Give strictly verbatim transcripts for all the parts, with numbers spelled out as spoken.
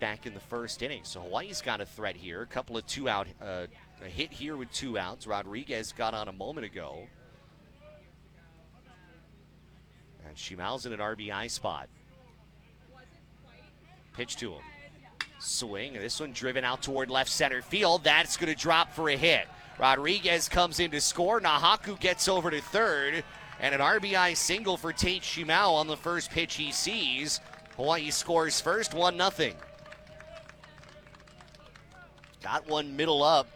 back in the first inning. So Hawaii's got a threat here. A couple of two out, uh, a hit here with two outs. Rodriguez got on a moment ago. And Shimau's in an R B I spot. Pitch to him. Swing. This one driven out toward left center field. That's going to drop for a hit. Rodriguez comes in to score. Nahaku gets over to third. And an R B I single for Tate Shimau on the first pitch he sees. Hawaii scores first, one nothing. Got one middle up.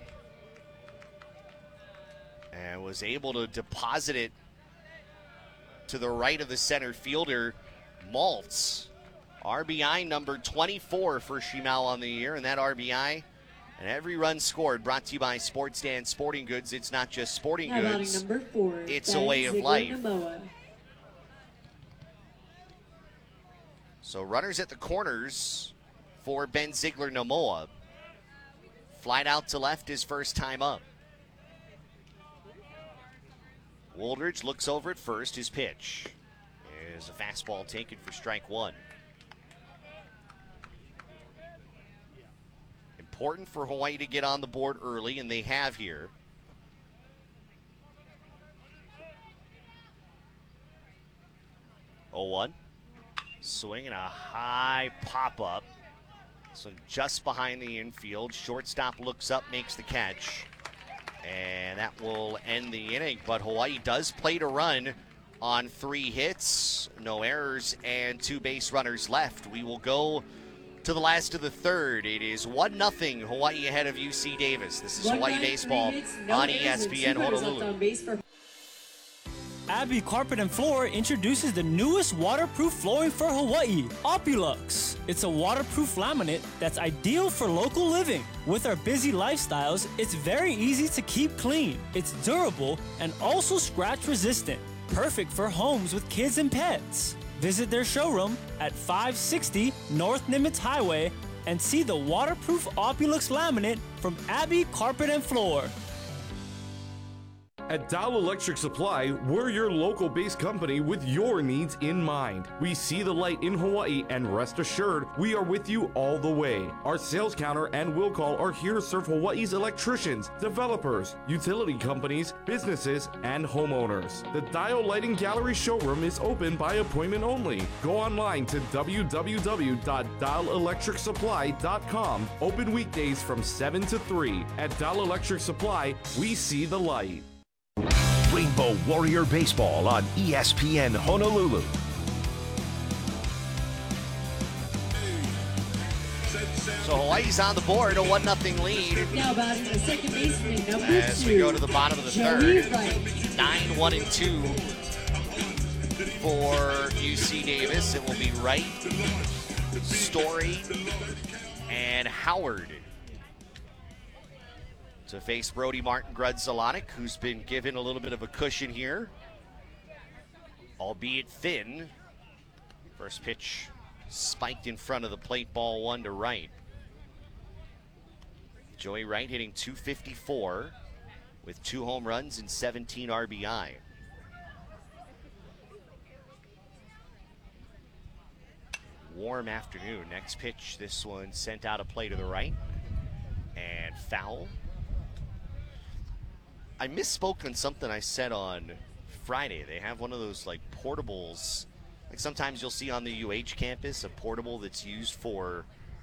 And was able to deposit it to the right of the center fielder, Maltz. R B I number twenty-four for Shimau on the year, and that R B I and every run scored brought to you by Sports Stand Sporting Goods. It's not just sporting Now goods, number four, it's Ben a way of Ziegler life. Namoa. So runners at the corners for Ben Ziegler Namoa. Flight out to left his first time up. Wooldridge looks over at first. His pitch is a fastball taken for strike one. Important for Hawaii to get on the board early, and they have here. oh one. Swing and a high pop-up. So just behind the infield. Shortstop looks up, makes the catch. And that will end the inning. But Hawaii does play to run on three hits, no errors, and two base runners left. We will go to the last of the third. It is one nothing Hawaii ahead of U C Davis. This is One Hawaii nine, Baseball three hits, no on errors, E S and P two N runners left Honolulu. on base for Abbey Carpet and Floor introduces the newest waterproof flooring for Hawaii, Opulux. It's a waterproof laminate that's ideal for local living. With our busy lifestyles, it's very easy to keep clean. It's durable and also scratch resistant, perfect for homes with kids and pets. Visit their showroom at five sixty North Nimitz Highway and see the waterproof Opulux laminate from Abbey Carpet and Floor. At Dow Electric Supply, we're your local-based company with your needs in mind. We see the light in Hawaii, and rest assured, we are with you all the way. Our sales counter and will call are here to serve Hawaii's electricians, developers, utility companies, businesses, and homeowners. The Dial Lighting Gallery showroom is open by appointment only. Go online to w w w dot dial electric supply dot com. Open weekdays from seven to three. At Dial Electric Supply, we see the light. Rainbow Warrior Baseball on E S P N Honolulu. So Hawaii's on the board, a one nothing lead. now batting the second baseman, number As two. we go to the bottom of the Joey third. Wright. nine one and two for U C Davis. It will be Wright, Story, and Howard to face Brody Martin Grudzalonic, who's been given a little bit of a cushion here, albeit thin. First pitch spiked in front of the plate, ball one to Wright. Joey Wright hitting two fifty-four with two home runs and seventeen R B I. Warm afternoon. Next pitch, this one sent out a play to the right and foul. I misspoke on something I said on Friday. They have one of those like portables. Like sometimes you'll see on the U H campus a portable that's used for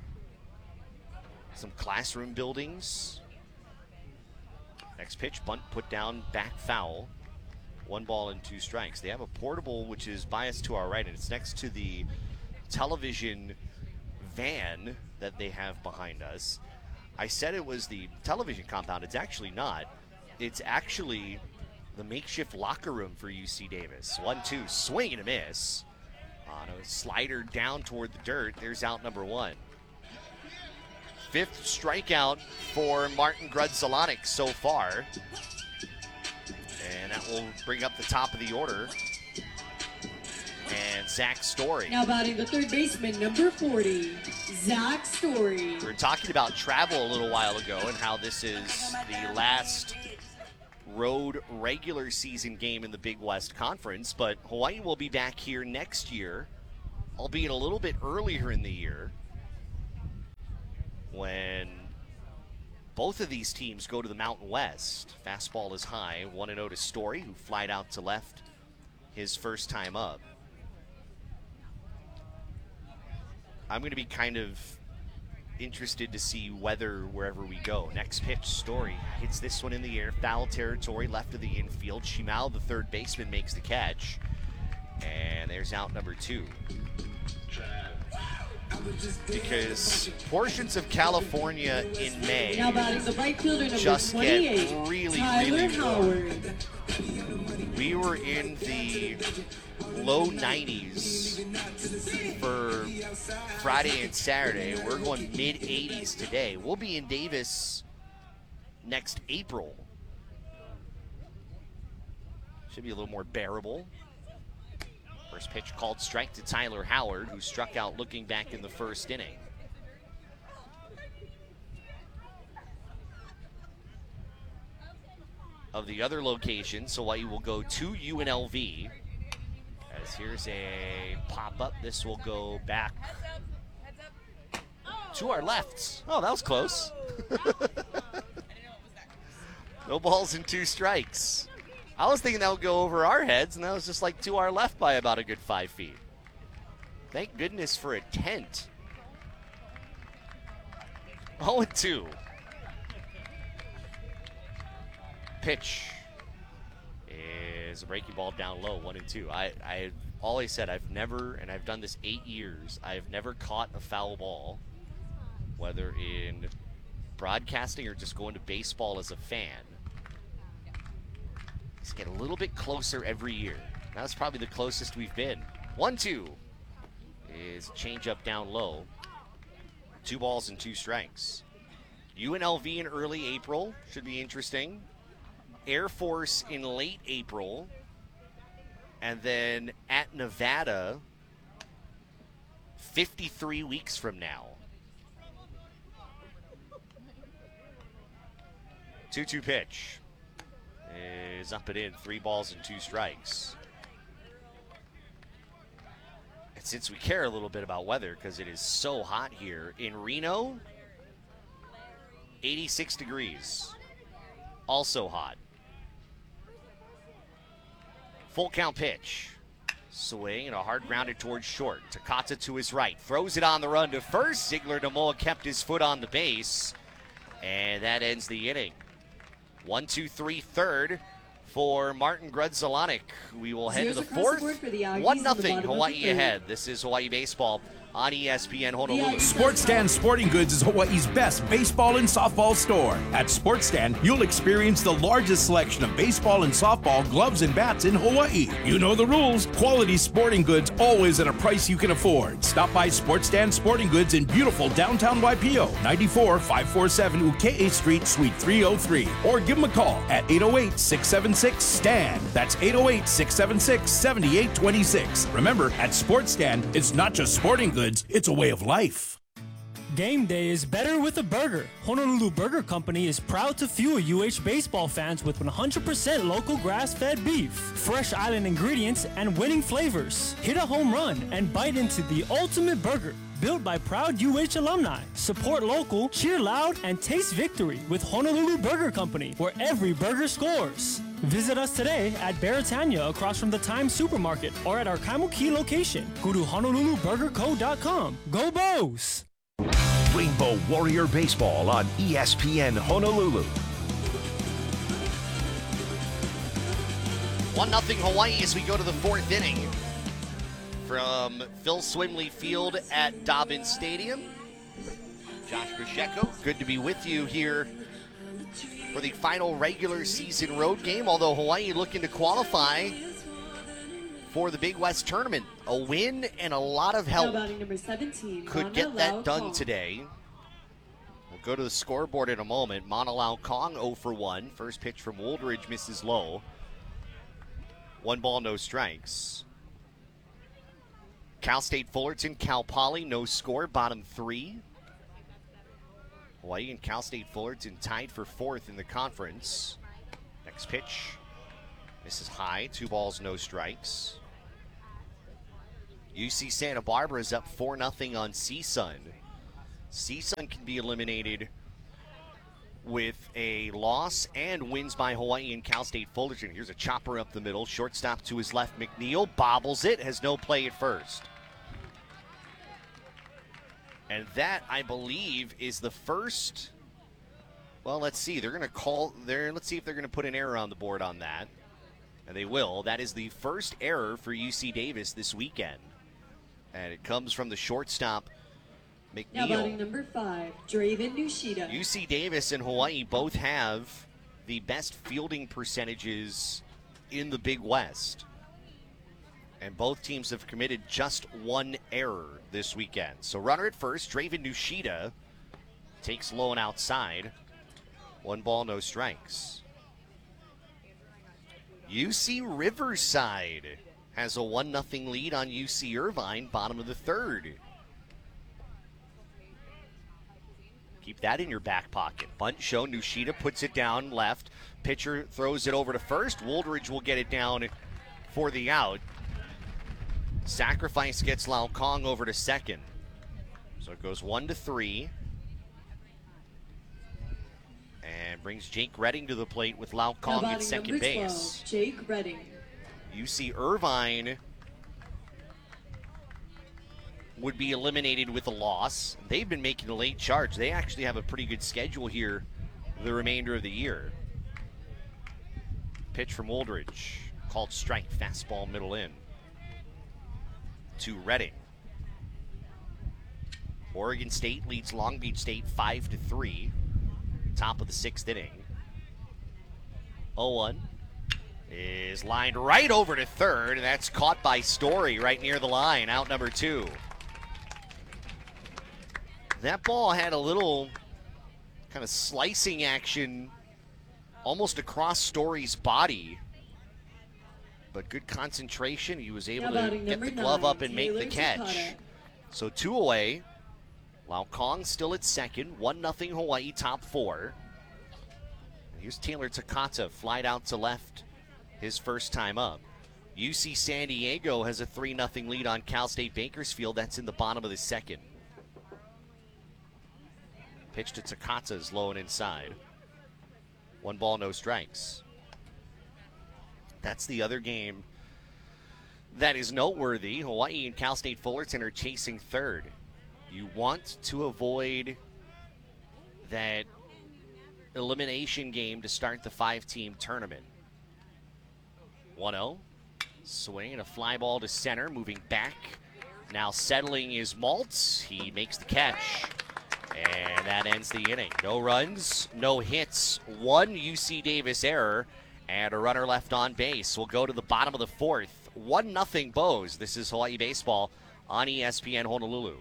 some classroom buildings. Next pitch, bunt put down, back foul. One ball and two strikes. They have a portable which is biased to our right, and it's next to the television van that they have behind us. I said it was the television compound. It's actually not. It's actually the makeshift locker room for U C Davis. One, two, swing and a miss. On a slider down toward the dirt. There's out number one. Fifth strikeout for Martin Grudzalonic so far. And that will bring up the top of the order. And Zach Story. Now batting the third baseman, number forty, Zach Story. We were talking about travel a little while ago and how this is the last road regular season game in the Big West Conference, but Hawaii will be back here next year, albeit a little bit earlier in the year. when both of these teams go to the Mountain West. Fastball is high, one and oh to Story, who flied out to left his first time up. I'm going to be kind of interested to see weather wherever we go. Next pitch, Story hits this one in the air, foul territory, left of the infield. Shimao, the third baseman, makes the catch. And there's out number two. Because portions of California in May Now batting the right fielder, number just get twenty-eight, really, Tyler really warm. Howard. We were in the low nineties for Friday and Saturday. We're going mid eighties today. We'll be in Davis next April. Should be a little more bearable. First pitch called strike to Tyler Howard, who struck out looking back in the first inning. Of the other locations, Hawaii will go to U N L V. As here's a pop-up. This will go back to our left. Oh, that was close. No balls and two strikes. I was thinking that would go over our heads, and that was just like to our left by about a good five feet. Thank goodness for a tent. oh and two. Pitch is a breaking ball down low, one and two. I, I always said I've never, and I've done this eight years, I've never caught a foul ball, whether in broadcasting or just going to baseball as a fan. Let's get a little bit closer every year. That's probably the closest we've been. one two is change up down low. Two balls and two strikes. U N L V in early April should be interesting. Air Force in late April. And then at Nevada fifty-three weeks from now. two two pitch is up and in, three balls and two strikes. And since we care a little bit about weather, because it is so hot here in Reno, eighty-six degrees, also hot. Full count pitch, swing and a hard grounded towards short. Takata to his right, throws it on the run to first. Ziegler Namoa kept his foot on the base, and that ends the inning. One, two, three, third for Martin Grudzalanek. We will head Zeros to the across the fourth. board for the Aggies One in the nothing bottom of Hawaii the third. ahead. This is Hawaii Baseball on E S P N Honolulu. Sports Stand Sporting Goods is Hawaii's best baseball and softball store. At Sports Stand, you'll experience the largest selection of baseball and softball gloves and bats in Hawaii. You know the rules. Quality sporting goods always at a price you can afford. Stop by Sports Stand Sporting Goods in beautiful downtown Waipio, ninety-four five forty-seven Uke'e Street, Suite three oh three. Or give them a call at eight oh eight, six seven six, S T A N. That's eight oh eight, six seven six, seven eight two six. Remember, at Sports Stand, it's not just sporting goods. It's a way of life. Game day is better with a burger. Honolulu Burger Company is proud to fuel U H baseball fans with one hundred percent local grass-fed beef, fresh island ingredients, and winning flavors. Hit a home run and bite into the ultimate burger. Built by proud U H alumni. Support local, cheer loud, and taste victory with Honolulu Burger Company, where every burger scores. Visit us today at Beretania across from the Times Supermarket or at our Kaimuki location. Go to honolulu burger co dot com. Go Bows! Rainbow Warrior Baseball on E S P N Honolulu. one nothing Hawaii as we go to the fourth inning. From Phil Swimley Field at Dobbins Stadium. Josh Pacheco, good to be with you here for the final regular season road game, although Hawaii looking to qualify for the Big West Tournament. A win and a lot of Now help batting number seventeen, could Mana get that Lau done Kong. today. We'll go to the scoreboard in a moment. Manalau Kong oh for one. First pitch from Woldridge misses low. One ball, no strikes. Cal State Fullerton, Cal Poly, no score, bottom three. Hawaii and Cal State Fullerton tied for fourth in the conference. Next pitch. This is high, two balls, no strikes. U C Santa Barbara is up four nothing on C S U N. C S U N can be eliminated with a loss and wins by Hawaii and Cal State Fullerton. Here's a chopper up the middle. Shortstop to his left, McNeil bobbles it, has no play at first. And that, I believe, is the first. Well, let's see. They're going to call there. Let's see if they're going to put an error on the board on that. And they will. That is the first error for U C Davis this weekend. And it comes from the shortstop, McNeil. Now batting number five, Draven Nushida. U C Davis and Hawaii both have the best fielding percentages in the Big West. And both teams have committed just one error this weekend. So runner at first, Draven Nushida takes low and outside. One ball, no strikes. U C Riverside has a one nothing lead on U C Irvine, bottom of the third. Keep that in your back pocket. Bunt show, Nushida puts it down left. Pitcher throws it over to first. Woldridge will get it down for the out. Sacrifice gets Lau Kong over to second. So it goes one to three. And brings Jake Redding to the plate with Lau Kong at second base. twelve, Jake Redding. U C Irvine would be eliminated with a loss. They've been making a late charge. They actually have a pretty good schedule here the remainder of the year. Pitch from Woldridge. Called strike. Fastball middle in. To Redding. Oregon State leads Long Beach State five to three. Top of the sixth inning. oh one is lined right over to third, and that's caught by Story right near the line, out number two. That ball had a little kind of slicing action almost across Story's body. But good concentration. He was able to get the glove nine, up and make Taylor the catch. Takata. So two away. Lau Kong still at second. one nothing Hawaii, top four. And here's Taylor Takata, flied out to left his first time up. U C San Diego has a three nothing lead on Cal State Bakersfield. That's in the bottom of the second. Pitch to Takata is low and inside. One ball, no strikes. That's the other game that is noteworthy. Hawaii and Cal State Fullerton are chasing third. You want to avoid that elimination game to start the five-team tournament. one oh. Swing and a fly ball to center, moving back. Now settling is Maltz. He makes the catch. And that ends the inning. No runs, no hits, one U C Davis error, and a runner left on base. We'll go to the bottom of the fourth. one nothing Bows. This is Hawaii Baseball on E S P N Honolulu.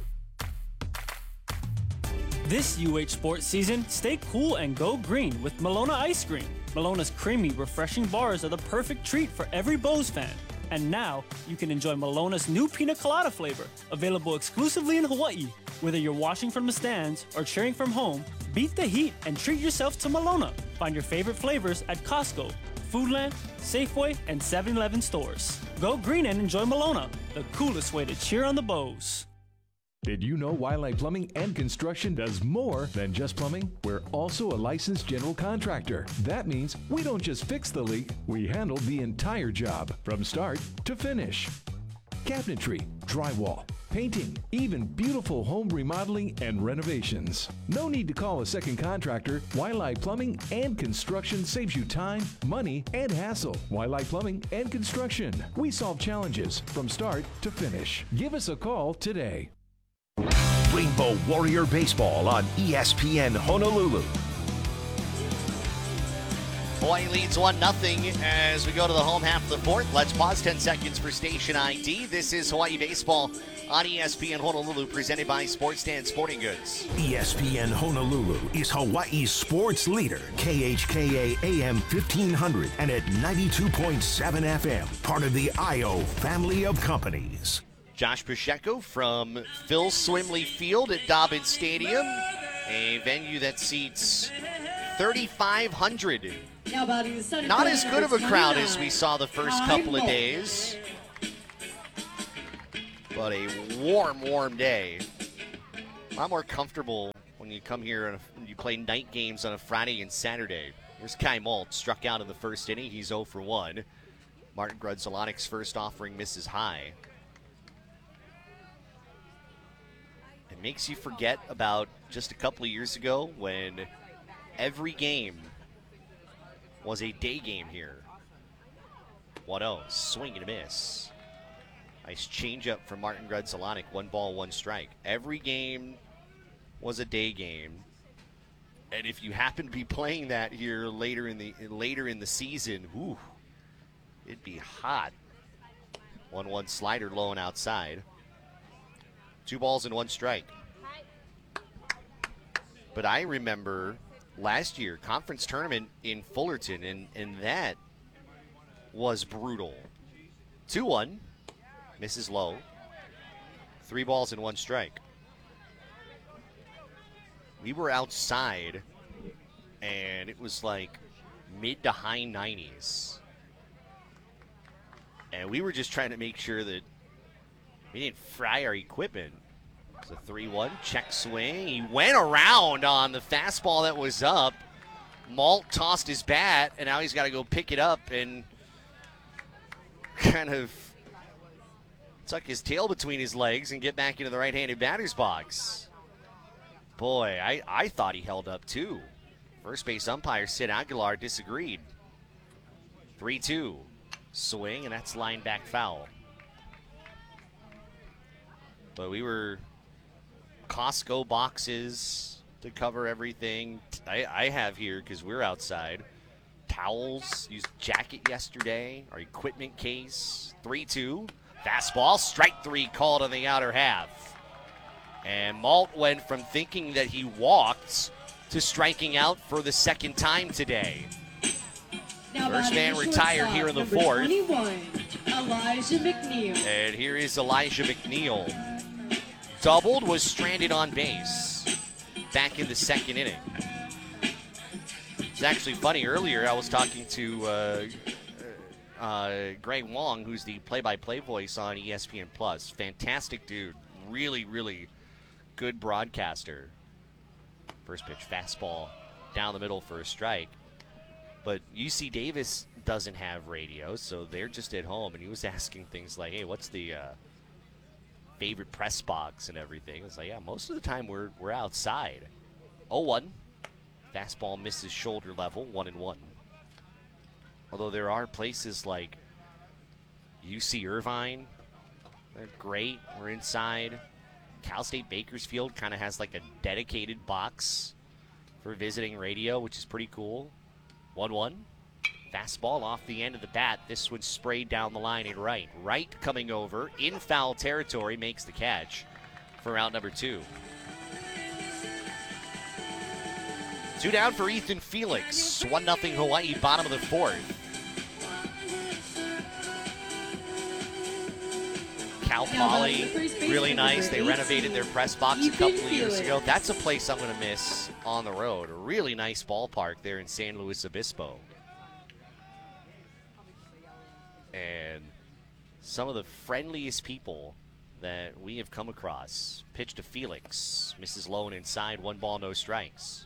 This U H sports season, stay cool and go green with Malona Ice Cream. Malona's creamy, refreshing bars are the perfect treat for every Bows fan. And now, you can enjoy Malona's new pina colada flavor, available exclusively in Hawaii. Whether you're watching from the stands or cheering from home, beat the heat and treat yourself to Malona. Find your favorite flavors at Costco, Foodland, Safeway, and seven eleven stores. Go green and enjoy Malona, the coolest way to cheer on the Bows. Did you know Wildlife Plumbing and Construction does more than just plumbing? We're also a licensed general contractor. That means we don't just fix the leak, we handle the entire job from start to finish. Cabinetry, drywall, painting, even beautiful home remodeling and renovations. No need to call a second contractor. Wildlife Plumbing and Construction saves you time, money, and hassle. Wildlife Plumbing and Construction. We solve challenges from start to finish. Give us a call today. Rainbow Warrior Baseball on E S P N Honolulu. Hawaii leads one nothing as we go to the home half of the fourth. Let's pause ten seconds for station I D. This is Hawaii Baseball on E S P N Honolulu, presented by Sports Stand Sporting Goods. E S P N Honolulu is Hawaii's sports leader. K H K A A M fifteen hundred and at ninety-two point seven F M. Part of the I O family of companies. Josh Pacheco from Phil Swimley Field at Dobbins Stadium, a venue that seats thirty-five hundred. Now batting the center Not fielder, as good of a crowd as we twenty-nine, saw the first Kai couple of Moll. days, but a warm, warm day A lot more comfortable when you come here and you play night games on a Friday and Saturday. Here's Kai Malt, struck out in the first inning. He's oh for one. Martin Grudzelanik's first offering misses high. It makes you forget about just a couple of years ago when every game was a day game here. one oh, swing and a miss. Nice changeup from Martin Grudzelanik. One ball, one strike. Every game was a day game. And if you happen to be playing that here later in the later in the season, whew, it'd be hot. one one slider low and outside. Two balls and one strike. But I remember last year, conference tournament in Fullerton, and, and that was brutal. two one, misses low. Three balls and one strike. We were outside, and it was like mid to high nineties. And we were just trying to make sure that we didn't fry our equipment. It's a three one, check swing. He went around on the fastball that was up. Malt tossed his bat, and now he's got to go pick it up and kind of tuck his tail between his legs and get back into the right-handed batter's box. Boy, I, I thought he held up too. First base umpire Sid Aguilar disagreed. three two. Swing, and that's line back foul. But we were Costco boxes to cover everything. I, I have here, because we're outside, towels, used jacket yesterday, our equipment case. three two. Fastball, strike three called on the outer half. And Malt went from thinking that he walked to striking out for the second time today. Now First man batting retired shortstop, here in the number fourth. twenty-one, Elijah McNeil. And here is Elijah McNeil. Doubled, was stranded on base back in the second inning. It's actually funny. Earlier, I was talking to uh, uh, Greg Wong, who's the play-by-play voice on E S P N Plus. Fantastic dude. Really, really good broadcaster. First pitch, fastball down the middle for a strike. But U C Davis doesn't have radio, so they're just at home. And he was asking things like, hey, what's the uh, favorite press box and everything? It's like, yeah, most of the time we're we're outside. oh one. Fastball misses shoulder level, one and one. Although there are places like U C Irvine, they're great. We're inside. Cal State Bakersfield kind of has like a dedicated box for visiting radio, which is pretty cool. one one. Fastball off the end of the bat. This one sprayed down the line in right. Right coming over in foul territory, makes the catch for out number two. Two down for Ethan Felix. one nothing Hawaii, bottom of the fourth. Cal Poly, really nice. They renovated their press box a couple of years ago. That's a place I'm going to miss on the road. A really nice ballpark there in San Luis Obispo. And some of the friendliest people that we have come across. Pitch to Felix. Misses low and inside. One ball, no strikes.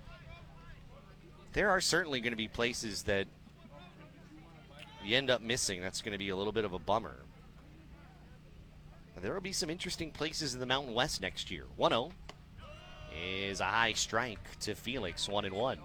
There are certainly going to be places that you end up missing. That's going to be a little bit of a bummer. There will be some interesting places in the Mountain West next year. one oh is a high strike to Felix, one and one.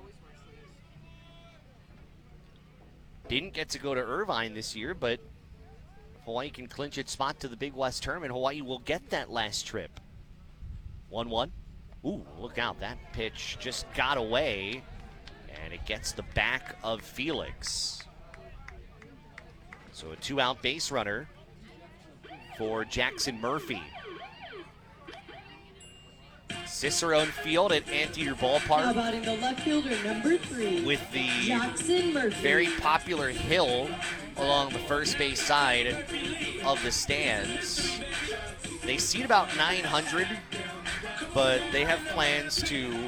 Didn't get to go to Irvine this year, but Hawaii can clinch its spot to the Big West Tournament. Hawaii will get that last trip. one one. Ooh, look out. That pitch just got away, and it gets the back of Felix. So a two-out base runner for Jackson Murphy. Cicerone Field at Anteater Ballpark. How about in the left fielder, number three, with the Jackson Murphy. very popular hill along the first base side of the stands. They seat about nine hundred, but they have plans to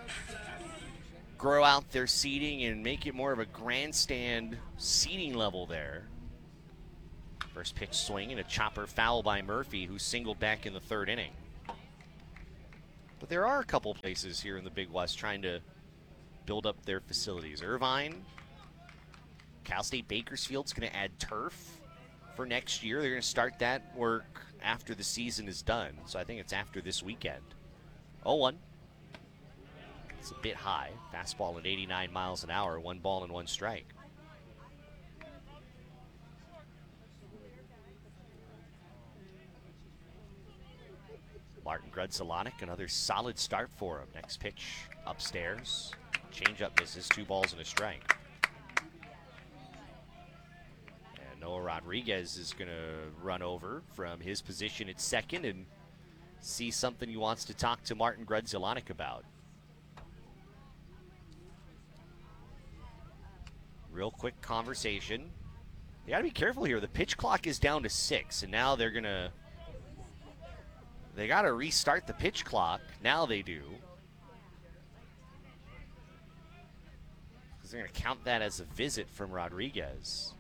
grow out their seating and make it more of a grandstand seating level there. First pitch swing and a chopper foul by Murphy, who singled back in the third inning. But there are a couple places here in the Big West trying to build up their facilities. Irvine, Cal State Bakersfield's going to add turf for next year. They're going to start that work after the season is done. So I think it's after this weekend. oh one. It's a bit high. Fastball at eighty-nine miles an hour. One ball and one strike. Martin Grudzelanek, another solid start for him. Next pitch upstairs. Changeup misses. Two balls and a strike. And Noah Rodriguez is going to run over from his position at second and see something he wants to talk to Martin Grudzelanek about. Real quick conversation. You got to be careful here. The pitch clock is down to six, and now they're going to They got to restart the pitch clock. Now they do. Because they're going to count that as a visit from Rodriguez.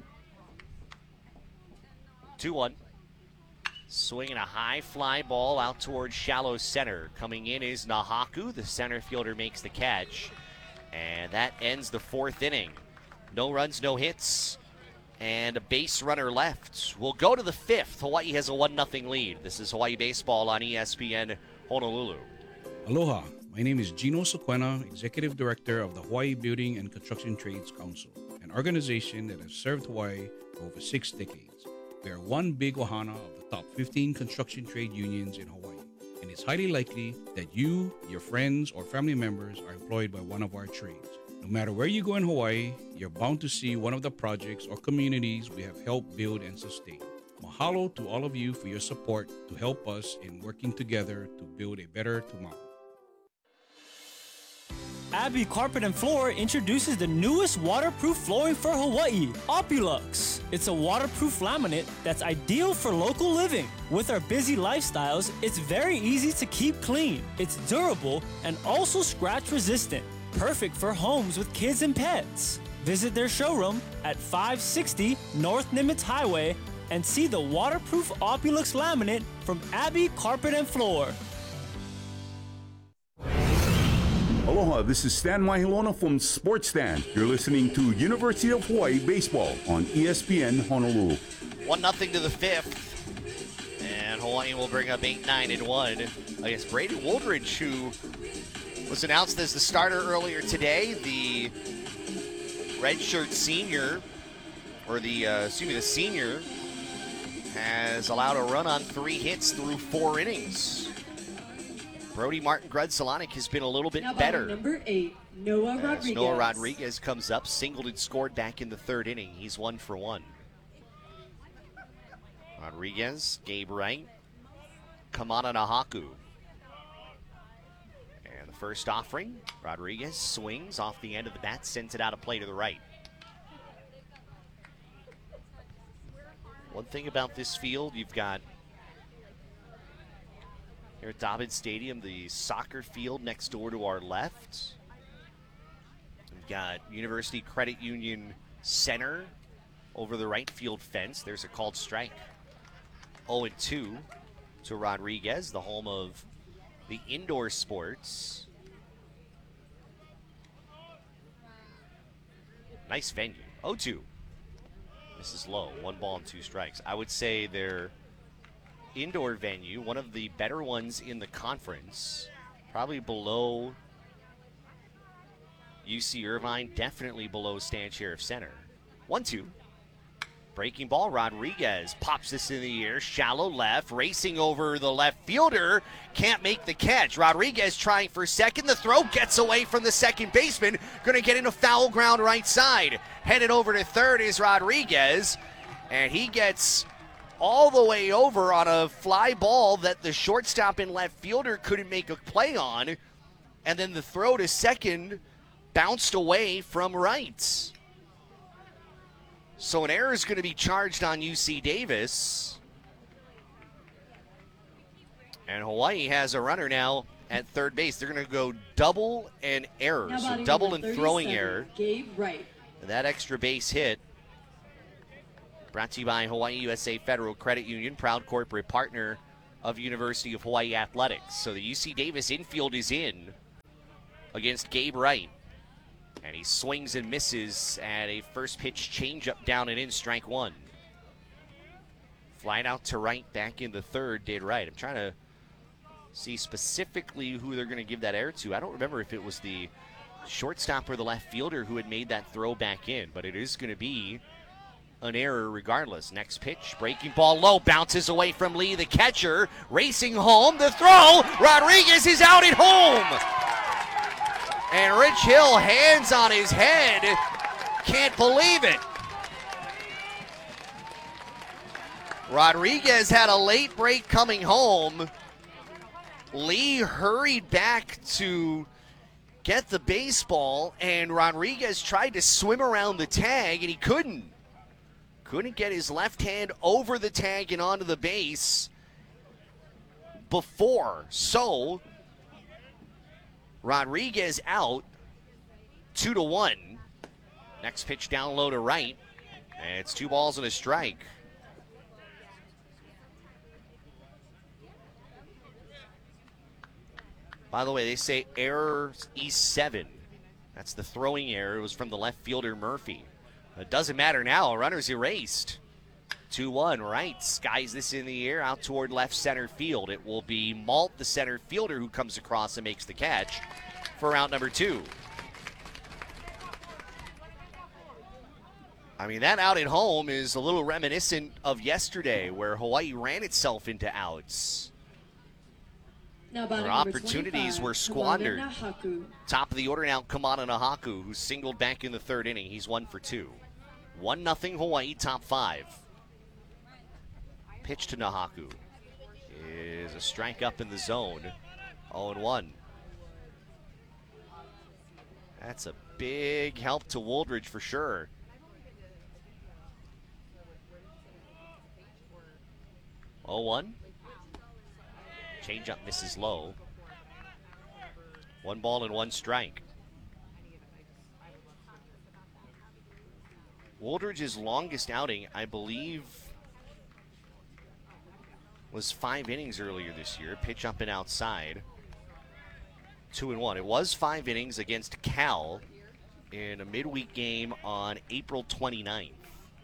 two one. Swinging a high fly ball out towards shallow center. Coming in is Nahaku. The center fielder makes the catch. And that ends the fourth inning. No runs, no hits. And a base runner left. We'll go to the fifth. Hawaii has a one nothing lead. This is Hawaii Baseball on E S P N Honolulu. Aloha. My name is Gino Sequena, Executive Director of the Hawaii Building and Construction Trades Council, an organization that has served Hawaii for over six decades. We are one big ohana of the top fifteen construction trade unions in Hawaii, and it's highly likely that you, your friends, or family members are employed by one of our trades. No matter where you go in Hawaii, you're bound to see one of the projects or communities we have helped build and sustain. Mahalo to all of you for your support to help us in working together to build a better tomorrow. Abby Carpet and Floor introduces the newest waterproof flooring for Hawaii, Opulux. It's a waterproof laminate that's ideal for local living. With our busy lifestyles, it's very easy to keep clean. It's durable and also scratch resistant. Perfect for homes with kids and pets. Visit their showroom at five sixty North Nimitz Highway and see the waterproof Opulux laminate from Abby Carpet and Floor. Aloha, this is Stan Mahilona from Sports Stand. You're listening to University of Hawaii Baseball on E S P N Honolulu. one nothing to the fifth. And Hawaii will bring up eight nine and one against Brady Woldridge, who was announced as the starter earlier today. The redshirt senior, or the, uh, excuse me, the senior, has allowed a run on three hits through four innings. Brody Martin Grudzelanek has been a little bit Now better. Number eight, Noah As Rodriguez. Noah Rodriguez comes up, singled and scored back in the third inning. He's one for one. Rodriguez, Gabe Wright, Kamana Nahaku. And the first offering, Rodriguez swings off the end of the bat, sends it out of play to the right. One thing about this field, you've got here at Dobbins Stadium, the soccer field next door to our left. We've got University Credit Union Center over the right field fence. There's a called strike. oh and two to Rodriguez, the home of the indoor sports. Nice venue. oh two. This is low. One ball and two strikes. I would say they're indoor venue, one of the better ones in the conference, probably below U C Irvine, definitely below Stan Sheriff Center. one two. Breaking ball, Rodriguez pops this in the air, shallow left, racing over the left fielder, can't make the catch. Rodriguez trying for second, the throw gets away from the second baseman, gonna get into foul ground right side. Headed over to third is Rodriguez, and he gets all the way over on a fly ball that the shortstop and left fielder couldn't make a play on. And then the throw to second bounced away from right. So an error is going to be charged on U C Davis. And Hawaii has a runner now at third base. They're going to go double and error. Now So batting double number and throwing thirty-seven, error. Gabe Wright. And that extra base hit brought to you by Hawaii U S A Federal Credit Union, proud corporate partner of University of Hawaii Athletics. So the U C Davis infield is in against Gabe Wright. And he swings and misses at a first pitch changeup down and in, strike one. Flying out to right, back in the third, did Wright. I'm trying to see specifically who they're going to give that air to. I don't remember if it was the shortstop or the left fielder who had made that throw back in, but it is going to be an error regardless. Next pitch, breaking ball low, bounces away from Lee, the catcher, racing home, the throw, Rodriguez is out at home! And Rich Hill, hands on his head, can't believe it. Rodriguez had a late break coming home. Lee hurried back to get the baseball, and Rodriguez tried to swim around the tag, and he couldn't. Couldn't get his left hand over the tag and onto the base before. So, Rodriguez out, two to one. Next pitch down low to right, and it's two balls and a strike. By the way, they say error E seven. That's the throwing error. It was from the left fielder, Murphy. It doesn't matter now. Runner's erased. two one, right. Skies this in the air out toward left center field. It will be Malt, the center fielder, who comes across and makes the catch for out number two. I mean, that out at home is a little reminiscent of yesterday where Hawaii ran itself into outs. Now Where opportunities were squandered. Top of the order now, Kamana Nahaku, who singled back in the third inning. He's one for two. one nothing Hawaii, top five. Pitch to Nahaku is a strike up in the zone. oh and one. That's a big help to Wooldridge for sure. oh one. Changeup misses low. One ball and one strike. Wooldridge's longest outing, I believe, was five innings earlier this year. Pitch up and outside. Two and one. It was five innings against Cal in a midweek game on April twenty-ninth.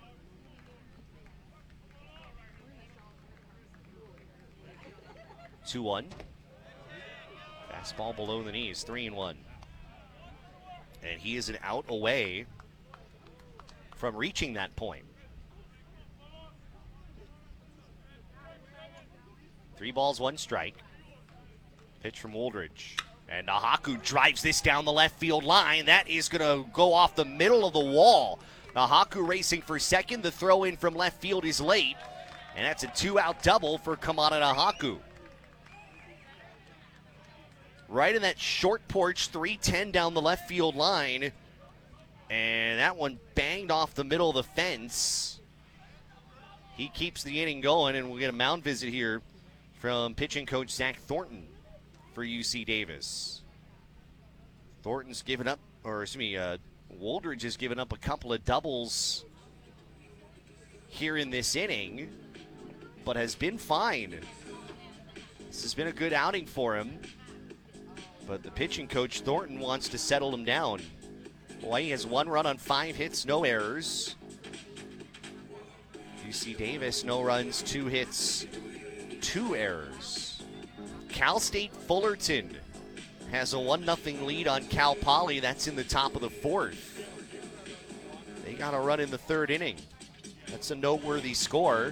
two one. Fastball below the knees, three and one. And he is an out away from reaching that point. Three balls, one strike. Pitch from Wooldridge. And Nahaku drives this down the left field line. That is going to go off the middle of the wall. Nahaku racing for second. The throw in from left field is late. And that's a two-out double for Kamana Nahaku. Right in that short porch, three ten down the left field line. And that one banged off the middle of the fence. He keeps the inning going, and we'll get a mound visit here from pitching coach Zach Thornton for U C Davis. Thornton's given up, or excuse me, uh, Wooldridge has given up a couple of doubles here in this inning, but has been fine. This has been a good outing for him. But the pitching coach, Thornton, wants to settle him down. Hawaii has one run on five hits, no errors. U C Davis, no runs, two hits, two errors. Cal State Fullerton has a one nothing lead on Cal Poly. That's in the top of the fourth. They got a run in the third inning. That's a noteworthy score.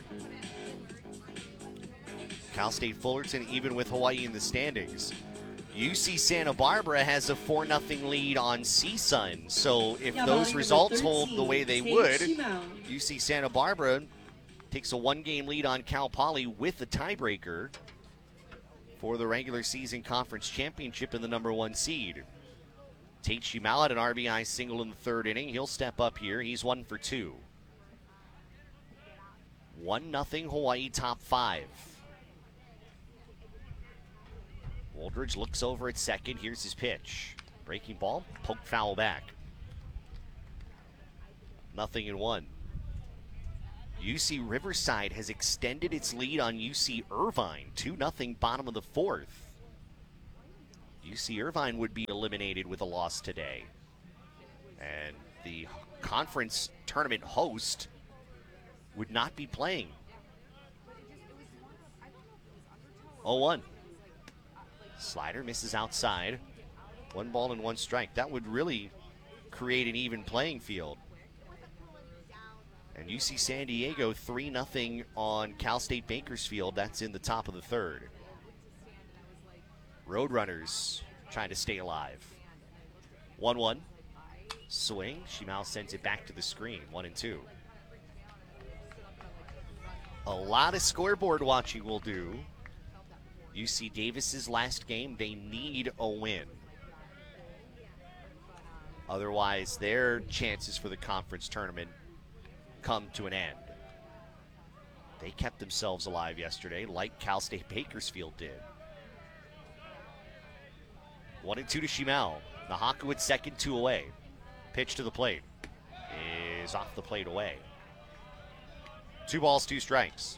Cal State Fullerton even with Hawaii in the standings. U C Santa Barbara has a four nothing lead on C S U N. So if Yeah, those volume results number hold the way they thirteen, would, Paige Shimao. U C Santa Barbara takes a one-game lead on Cal Poly with a tiebreaker for the regular season conference championship in the number one seed. Tate Shimala, an R B I single in the third inning. He'll step up here. He's one for two. one nothing Hawaii, top five. Wooldridge looks over at second. Here's his pitch. Breaking ball, poke foul back. Nothing in one. U C Riverside has extended its lead on U C Irvine, two nothing bottom of the fourth. U C Irvine would be eliminated with a loss today. And the conference tournament host would not be playing. oh one. Slider misses outside. One ball and one strike. That would really create an even playing field. And U C San Diego three nothing on Cal State Bakersfield. That's in the top of the third. Roadrunners trying to stay alive. one one. Swing. Shimao sends it back to the screen. one and two. A lot of scoreboard watching will do. U C Davis's last game, they need a win. Otherwise, their chances for the conference tournament come to an end. They kept themselves alive yesterday, like Cal State Bakersfield did. One and two to Shimao. Nahaku at second, two away. Pitch to the plate is off the plate away. Two balls, two strikes.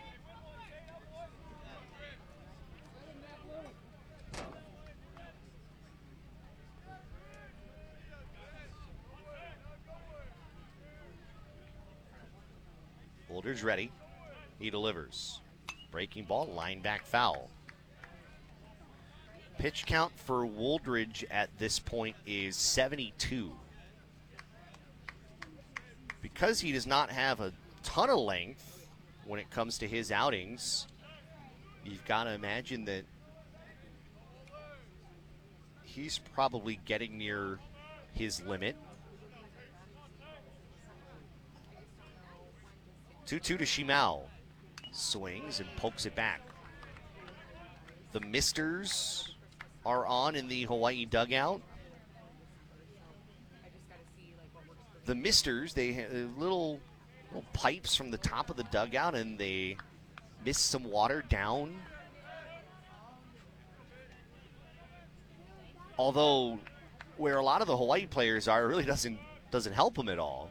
Wooldridge ready. He delivers. Breaking ball, line back foul. Pitch count for Wooldridge at this point is seventy-two. Because he does not have a ton of length when it comes to his outings, you've got to imagine that he's probably getting near his limit. two two to Shimao. Swings and pokes it back. The Misters are on in the Hawaii dugout. The Misters, they have little, little pipes from the top of the dugout, and they mist some water down. Although, where a lot of the Hawaii players are, it really doesn't doesn't help them at all.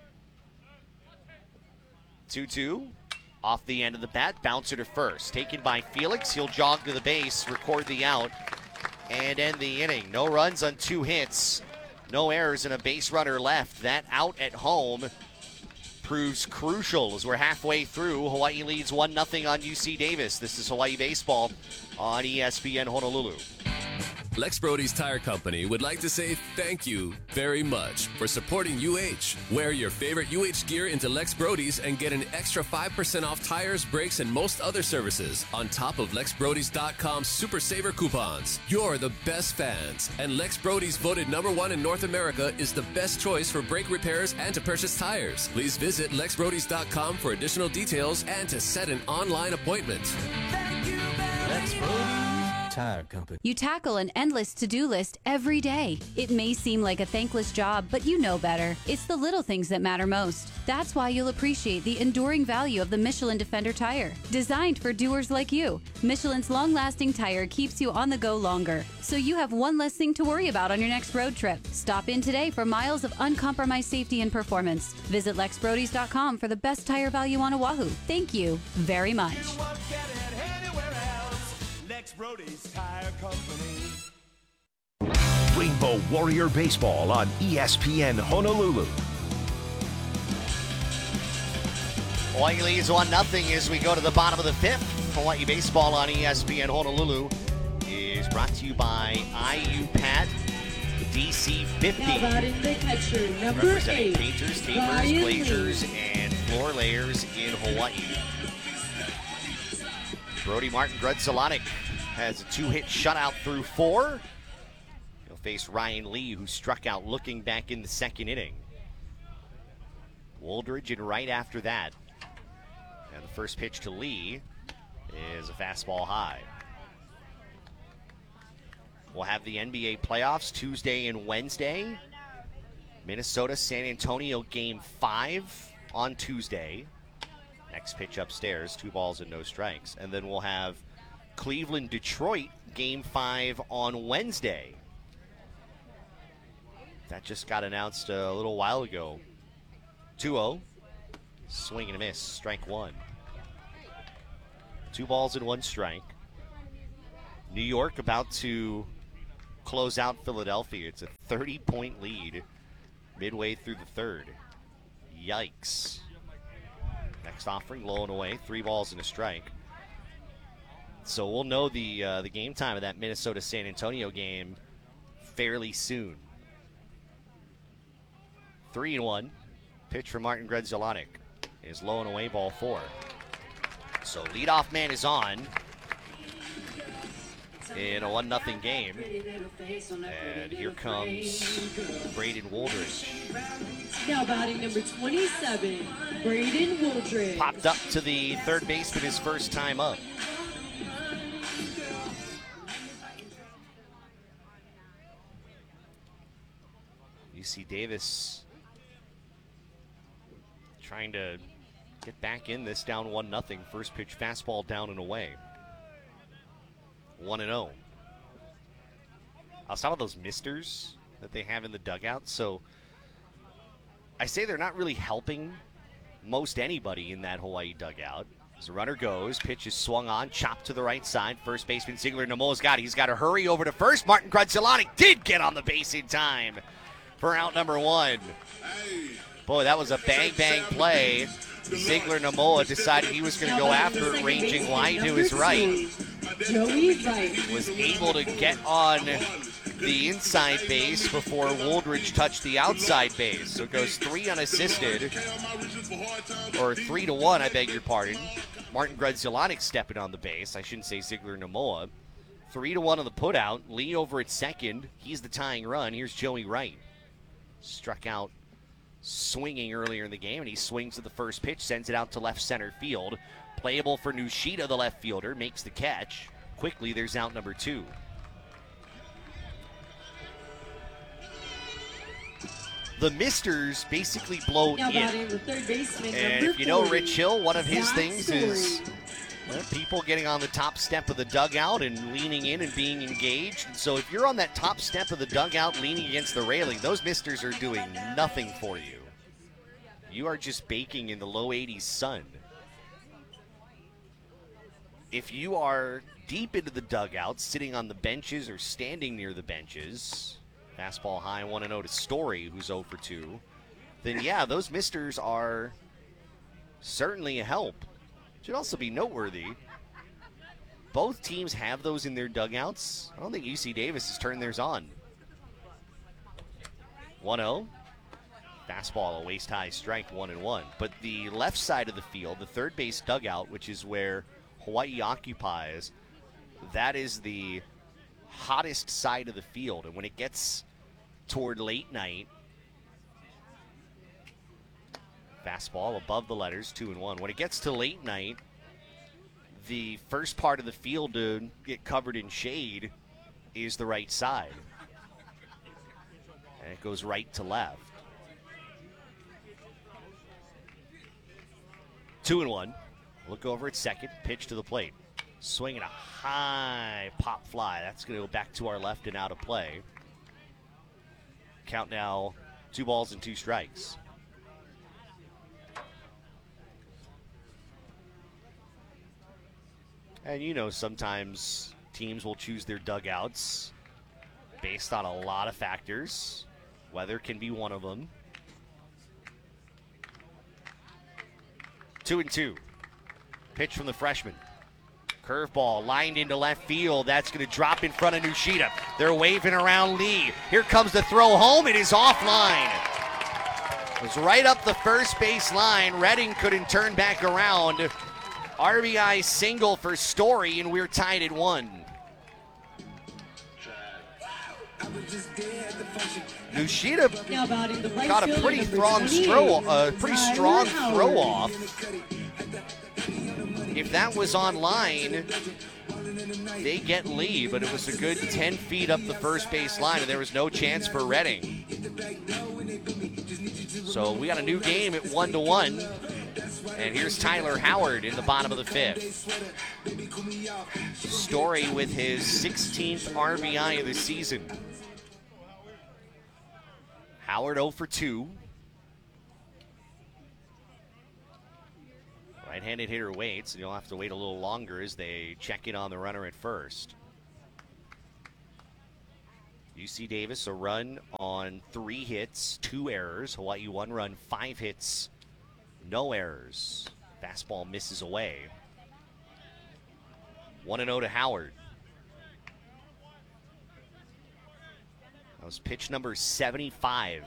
two two, off the end of the bat, bouncer to first. Taken by Felix, he'll jog to the base, record the out, and end the inning. No runs on two hits, no errors, and a base runner left. That out at home proves crucial as we're halfway through. Hawaii leads one nothing on U C Davis. This is Hawaii Baseball on E S P N Honolulu. Lex Brody's Tire Company would like to say thank you very much for supporting U H. Wear your favorite U H gear into Lex Brody's and get an extra five percent off tires, brakes, and most other services on top of Lex Brodys dot com Super Saver coupons. You're the best fans, and Lex Brody's voted number one in North America is the best choice for brake repairs and to purchase tires. Please visit Lex Brodys dot com for additional details and to set an online appointment. Thank you very Lex Brody's Tire Company. You tackle an endless to-do list every day. It may seem like a thankless job, but you know better. It's the little things that matter most. That's why you'll appreciate the enduring value of the Michelin Defender tire. Designed for doers like you, Michelin's long-lasting tire keeps you on the go longer, so you have one less thing to worry about on your next road trip. Stop in today for miles of uncompromised safety and performance. Visit Lex Brodys dot com for the best tire value on Oahu. Thank you very much. You won't get it anywhere else. Lex Brody's Tire Company. Rainbow Warrior Baseball on E S P N Honolulu. Hawaii leads one nothing as we go to the bottom of the fifth. Hawaii Baseball on E S P N Honolulu is brought to you by I U P A T D C fifty. Now batting the catcher, number Representing eight, painters, tapers, Ryan glaziers, Lee. and floor layers in Hawaii. Brody Martin Grudzelanek has a two-hit shutout through four. He'll face Ryan Lee, who struck out looking back in the second inning. Wooldridge in right after that. And the first pitch to Lee is a fastball high. We'll have the N B A playoffs Tuesday and Wednesday. Minnesota, San Antonio game five on Tuesday. Next pitch upstairs, two balls and no strikes. And then we'll have Cleveland, Detroit, game five on Wednesday. That just got announced a little while ago. two oh. Swing and a miss, strike one. Two balls and one strike. New York about to close out Philadelphia. It's a thirty-point lead midway through the third. Yikes. Next offering, low and away, three balls and a strike. So we'll know the uh, the game time of that Minnesota-San Antonio game fairly soon. Three and one. Pitch from Martin Grudzielanek is low and away, ball four. So leadoff man is on in a one nothing game. And here comes Braden Woldridge. Now batting number twenty-seven, Braden Woldridge. Popped up to the third baseman his first time up. U C Davis trying to get back in this, down one nothing. First pitch fastball down and away. one and oh. I saw those misters that they have in the dugout. So I say they're not really helping most anybody in that Hawaii dugout. As the runner goes, pitch is swung on, chopped to the right side. First baseman Ziegler Namoa's got it. He's got to hurry over to first. Martin Grudzielanek did get on the base in time for out number one. Boy, that was a bang-bang play. Ziegler Namoa decided he was going to go after it, ranging wide to his right. Joey Wright Was able to get on the inside base before Woldridge touched the outside base. So it goes three unassisted, or three to one, I beg your pardon. Martin Grudzielanek stepping on the base. I shouldn't say Ziegler Namoa. Three to one on the putout. Lee over at second. He's the tying run. Here's Joey Wright. Struck out swinging earlier in the game, and he swings at the first pitch, sends it out to left center field. Playable for Nushida, the left fielder, makes the catch. Quickly, there's out number two. The misters basically blow now in. batting the third baseman, And number if you know forty, Rich Hill, one of his Zach things Story. is well, people getting on the top step of the dugout and leaning in and being engaged. So if you're on that top step of the dugout leaning against the railing, those misters are doing nothing for you. You are just baking in the low eighties sun. If you are deep into the dugout, sitting on the benches or standing near the benches, fastball high, one and oh to Story, who's oh for two, then yeah, those misters are certainly a help. Should also be noteworthy, both teams have those in their dugouts. I don't think U C Davis has turned theirs on. one oh. Fastball, a waist-high strike, one and one. But the left side of the field, the third base dugout, which is where Hawaii occupies, that is the hottest side of the field. And when it gets toward late night, fastball above the letters, two and one. When it gets to late night, the first part of the field to get covered in shade is the right side. And it goes right to left. Two and one. Look over at second. Pitch to the plate. Swinging a high pop fly. That's going to go back to our left and out of play. Count now two balls and two strikes. And you know, sometimes teams will choose their dugouts based on a lot of factors. Weather can be one of them. Two and two. Pitch from the freshman. Curveball lined into left field. That's going to drop in front of Nushida. They're waving around Lee. Here comes the throw home. It is offline. It was right up the first base line. Redding couldn't turn back around. R B I single for Story, and we're tied at one. Nushida Now batting the right got a fielder, pretty number strong twenty-eight, throw, a pretty Tyler strong Howard. throw off. If that was on line, they get Lee, but it was a good ten feet up the first base line, and there was no chance for Redding. So we got a new game at one to one. And here's Tyler Howard in the bottom of the fifth. Story with his sixteenth R B I of the season. Howard oh for two. Right-handed hitter waits, and you'll have to wait a little longer as they check in on the runner at first. U C Davis, a run on three hits, two errors. Hawaii, one run, five hits, no errors. Fastball misses away. one and oh to Howard. That was pitch number seventy-five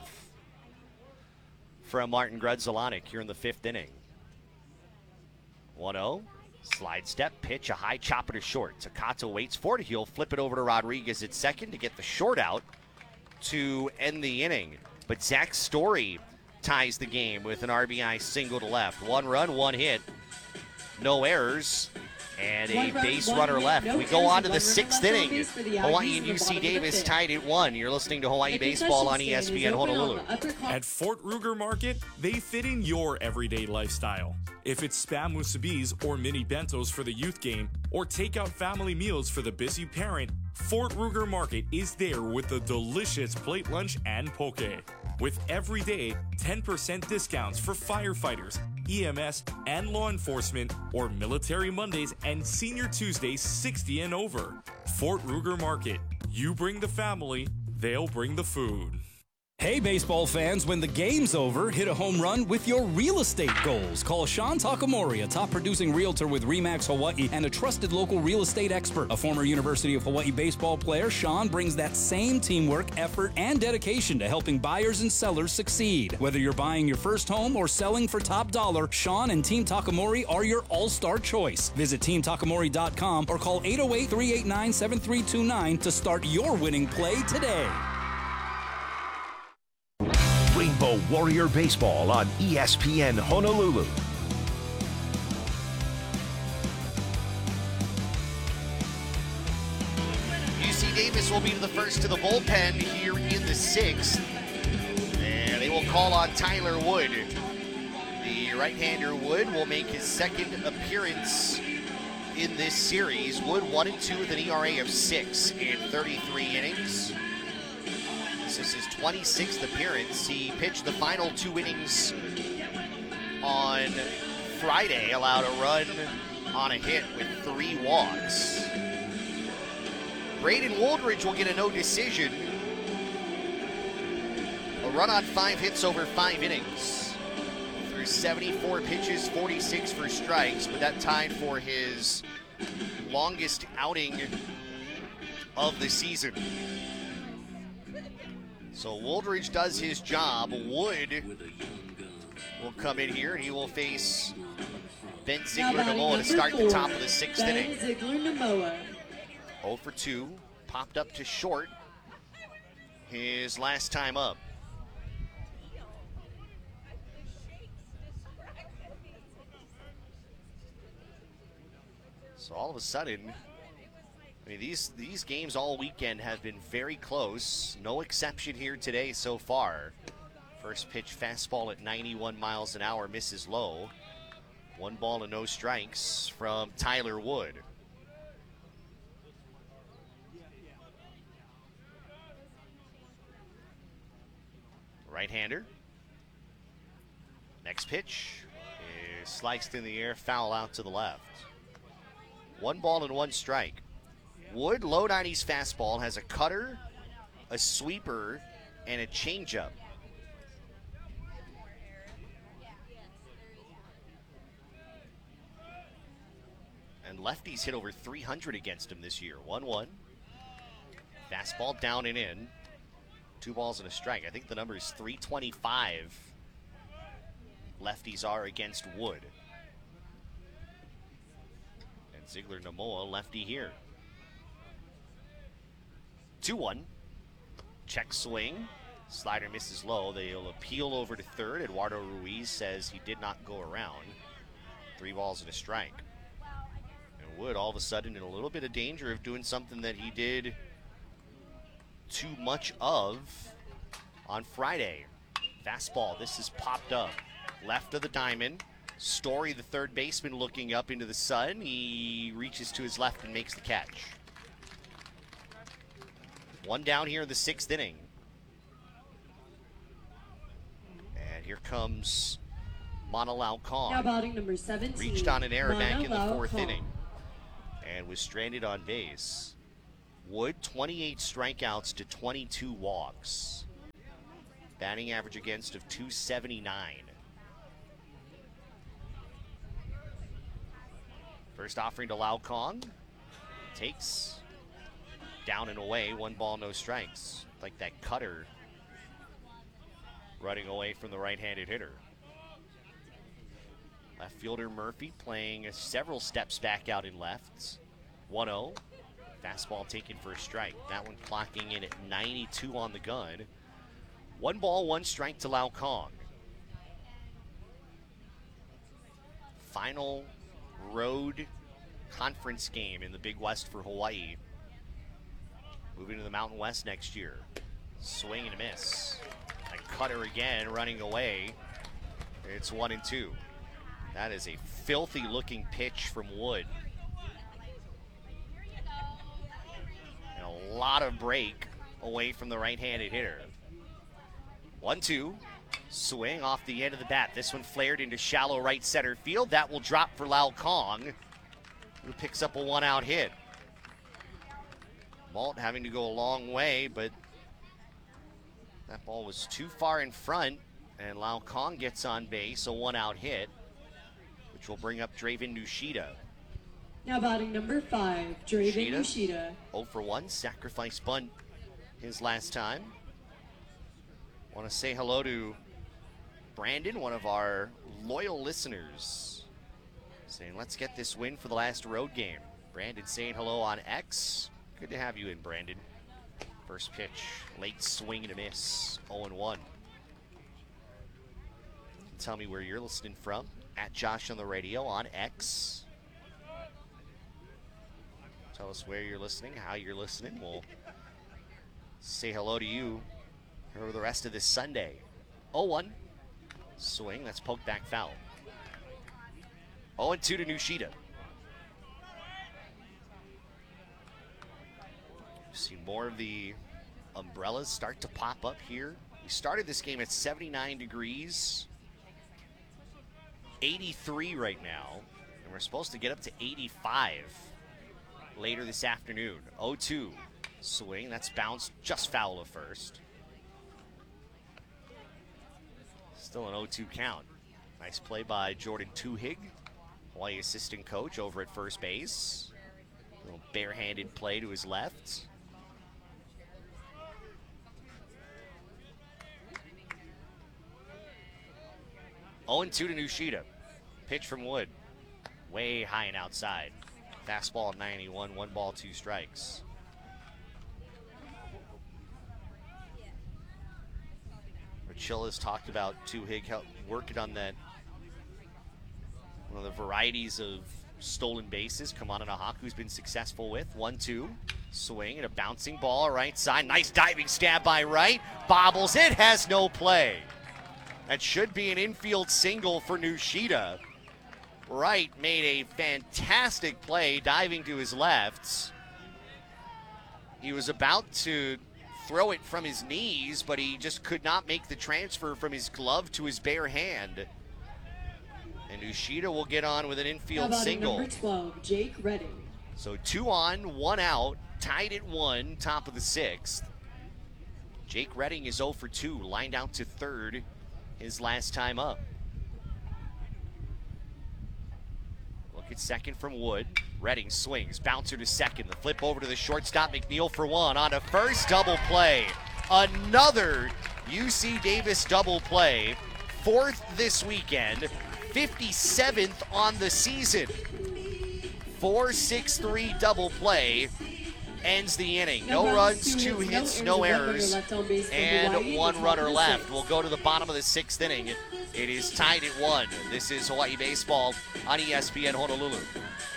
from Martin Grudzielanek here in the fifth inning. one oh. Slide step, pitch, a high chopper to short. Takato waits for it. He'll flip it over to Rodriguez at second to get the short out to end the inning. But Zach Story ties the game with an R B I single to left. One run, one hit, no errors, and a base runner left. We go on to the sixth inning. Hawaii and U C Davis tied at one. You're listening to Hawaii Baseball on E S P N Honolulu. At Fort Ruger Market, they fit in your everyday lifestyle. If it's spam musubis or mini bentos for the youth game, or takeout family meals for the busy parent, Fort Ruger Market is there with the delicious plate lunch and poke. With everyday ten percent discounts for firefighters, E M S, and law enforcement, or Military Mondays and Senior Tuesdays sixty and over. Fort Ruger Market. You bring the family, they'll bring the food. Hey, baseball fans, when the game's over, hit a home run with your real estate goals. Call Sean Takamori, a top producing realtor with RE/MAX Hawaii and a trusted local real estate expert. A former University of Hawaii baseball player, Sean brings that same teamwork, effort, and dedication to helping buyers and sellers succeed. Whether you're buying your first home or selling for top dollar, Sean and Team Takamori are your all-star choice. Visit team takamori dot com or call eight oh eight, three eight nine, seven three two nine to start your winning play today. Rainbow Warrior Baseball on E S P N Honolulu. U C Davis will be the first to the bullpen here in the sixth. And they will call on Tyler Wood. The right-hander Wood will make his second appearance in this series. Wood one and two with an E R A of six in thirty-three innings. This is his twenty-sixth appearance. He pitched the final two innings on Friday, allowed a run on a hit with three walks. Braden Woldridge will get a no decision. A run on five hits over five innings. Through seventy-four pitches, forty-six for strikes, but that tied for his longest outing of the season. So Woldridge does his job. Wood will come in here and he will face Ben Ziegler-Namoa to start the top of the sixth inning. oh for two, popped up to short his last time up. So all of a sudden, I mean, these, these games all weekend have been very close. No exception here today so far. First pitch fastball at ninety-one miles an hour misses low. One ball and no strikes from Tyler Wood. Right-hander. Next pitch is sliced in the air, foul out to the left. One ball and one strike. Wood, low nineties fastball, has a cutter, a sweeper, and a changeup. And lefties hit over three hundred against him this year. one one. Fastball down and in. Two balls and a strike. I think the number is three twenty-five. Lefties are against Wood. And Ziegler-Namoa, lefty here. two one. Check swing. Slider misses low. They'll appeal over to third. Eduardo Ruiz says he did not go around. Three balls and a strike. And Wood all of a sudden in a little bit of danger of doing something that he did too much of on Friday. Fastball. This is popped up. Left of the diamond. Story, the third baseman, looking up into the sun. He reaches to his left and makes the catch. One down here in the sixth inning. And here comes Manalau Kong. Now batting number seventeen. Reached on an error back in the Manalau fourth Kong. inning and was stranded on base. Wood, twenty-eight strikeouts to twenty-two walks. Batting average against of two seventy-nine. First offering to Lau Kong. Takes. Down and away, one ball, no strikes. Like that cutter running away from the right-handed hitter. Left fielder Murphy playing several steps back out in left. one oh. Fastball taken for a strike. That one clocking in at ninety-two on the gun. One ball, one strike to Lau Kong. Final road conference game in the Big West for Hawaii. Moving to the Mountain West next year. Swing and a miss. And cutter again, running away. It's one and two. That is a filthy looking pitch from Wood. And a lot of break away from the right-handed hitter. one two. Swing off the end of the bat. This one flared into shallow right center field. That will drop for Lau Kong, who picks up a one-out hit. Malt having to go a long way, but that ball was too far in front, and Lau Kong gets on base, a one-out hit, which will bring up Draven Nushida. Now batting number five, Draven Nushida. oh for one, sacrifice bunt his last time. Want to say hello to Brandon, one of our loyal listeners, saying, let's get this win for the last road game. Brandon saying hello on X. Good to have you in, Brandon. First pitch, late swing and a miss, oh and one. Tell me where you're listening from. At Josh on the radio on X. Tell us where you're listening, how you're listening. We'll say hello to you over the rest of this Sunday. oh one. Swing, that's poked back foul. oh and two to Nushida. We've seen more of the umbrellas start to pop up here. We started this game at seventy-nine degrees. eighty-three right now. And we're supposed to get up to eighty-five later this afternoon. oh two. Swing, that's bounced just foul of first. Still an oh two count. Nice play by Jordan Tuhig, Hawaii assistant coach over at first base. Little barehanded play to his left. oh and two to Nushida. Pitch from Wood. Way high and outside. Fastball ninety-one, one ball, two strikes. Chill has talked about Tuhig working on that, one of the varieties of stolen bases Kamana Nahaku's been successful with. one two. Swing and a bouncing ball right side. Nice diving stab by Wright. Bobbles it, has no play. That should be an infield single for Nushida. Wright made a fantastic play diving to his left. He was about to throw it from his knees, but he just could not make the transfer from his glove to his bare hand. And Nushida will get on with an infield single. Number twelve, Jake Redding. So two on, one out, tied at one, top of the sixth. Jake Redding is oh for two, lined out to third his last time up. Look at second from Wood. Redding swings, bouncer to second. The flip over to the shortstop, McNeil for one. On to first, double play. Another U C Davis double play. Fourth this weekend. fifty-seventh on the season. four six three double play ends the inning. No runs, two hits, no errors, and one runner left. We'll go to the bottom of the sixth inning. It is tied at one. This is Hawaii Baseball on E S P N Honolulu.